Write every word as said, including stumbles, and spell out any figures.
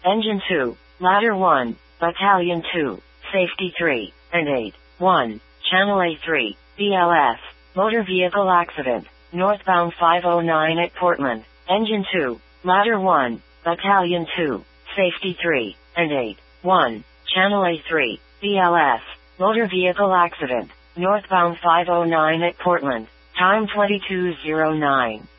Engine two, Ladder one, Battalion two, Safety three, and eight. one. Channel A three, B L S, Motor Vehicle Accident, northbound five oh nine at Portland. Engine two, Ladder one, Battalion two, Safety three, and eight. one. Channel A three, B L S, Motor Vehicle Accident, northbound five oh nine at Portland. Time twenty-two oh nine.